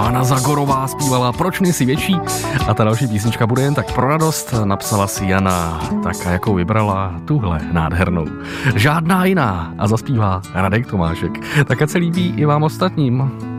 Hana Zagorová zpívala Proč nejsi větší a ta další písnička bude jen tak pro radost, napsala si Jana, tak a jakou vybrala tuhle nádhernou. Žádná jiná a zaspívá Radek Tomášek. Tak ať se líbí i vám ostatním.